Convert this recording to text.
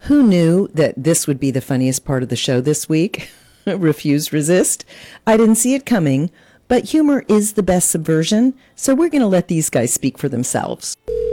Who knew that this would be the funniest part of the show this week? Refuse, resist. I didn't see it coming, but humor is the best subversion, so we're going to let these guys speak for themselves.